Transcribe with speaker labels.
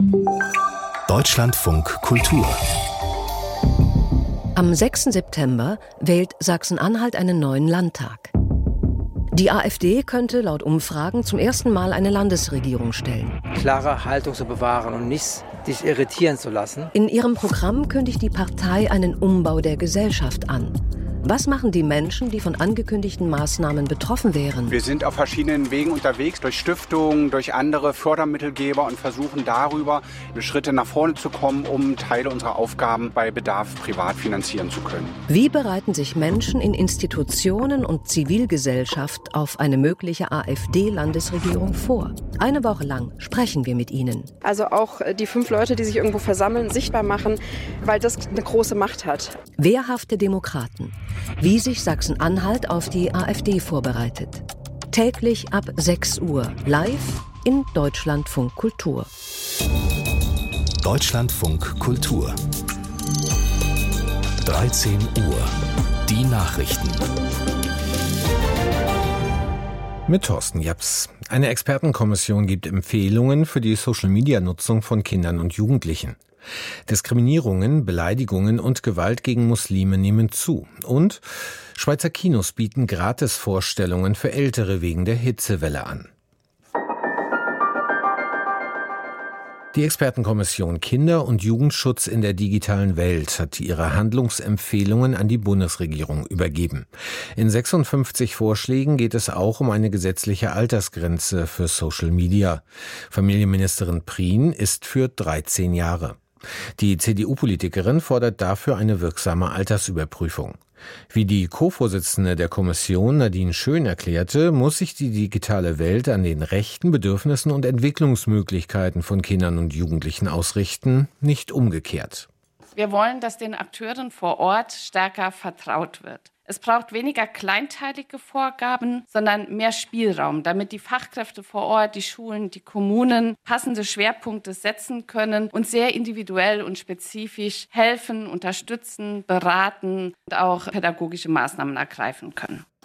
Speaker 1: Deutschlandfunk Kultur.
Speaker 2: Am 6. September wählt Sachsen-Anhalt einen neuen Landtag. Die AfD könnte laut Umfragen zum ersten Mal eine Landesregierung stellen.
Speaker 3: Klare Haltung zu bewahren und nicht sich irritieren zu lassen.
Speaker 2: In ihrem Programm kündigt die Partei einen Umbau der Gesellschaft an. Was machen die Menschen, die von angekündigten Maßnahmen betroffen wären?
Speaker 4: Wir sind auf verschiedenen Wegen unterwegs, durch Stiftungen, durch andere Fördermittelgeber und versuchen darüber Schritte nach vorne zu kommen, um Teile unserer Aufgaben bei Bedarf privat finanzieren zu können.
Speaker 2: Wie bereiten sich Menschen in Institutionen und Zivilgesellschaft auf eine mögliche AfD-Landesregierung vor? Eine Woche lang sprechen wir mit ihnen.
Speaker 5: Also auch die 5 Leute, die sich irgendwo versammeln, sichtbar machen, weil das eine große Macht hat.
Speaker 2: Wehrhafte Demokraten. Wie sich Sachsen-Anhalt auf die AfD vorbereitet. Täglich ab 6 Uhr live in Deutschlandfunk Kultur.
Speaker 1: Deutschlandfunk Kultur. 13 Uhr. Die Nachrichten.
Speaker 6: Mit Thorsten Japs. Eine Expertenkommission gibt Empfehlungen für die Social-Media-Nutzung von Kindern und Jugendlichen. Diskriminierungen, Beleidigungen und Gewalt gegen Muslime nehmen zu. Und Schweizer Kinos bieten Gratisvorstellungen für Ältere wegen der Hitzewelle an. Die Expertenkommission Kinder- und Jugendschutz in der digitalen Welt hat ihre Handlungsempfehlungen an die Bundesregierung übergeben. In 56 Vorschlägen geht es auch um eine gesetzliche Altersgrenze für Social Media. Familienministerin Prien ist für 13 Jahre. Die CDU-Politikerin fordert dafür eine wirksame Altersüberprüfung. Wie die Co-Vorsitzende der Kommission Nadine Schön erklärte, muss sich die digitale Welt an den Rechten, Bedürfnissen und Entwicklungsmöglichkeiten von Kindern und Jugendlichen ausrichten, nicht umgekehrt.
Speaker 7: Wir wollen, dass den Akteuren vor Ort stärker vertraut wird. Es braucht weniger kleinteilige Vorgaben, sondern mehr Spielraum, damit die Fachkräfte vor Ort, die Schulen, die Kommunen passende Schwerpunkte setzen können und sehr individuell und spezifisch helfen, unterstützen, beraten und auch pädagogische Maßnahmen ergreifen können.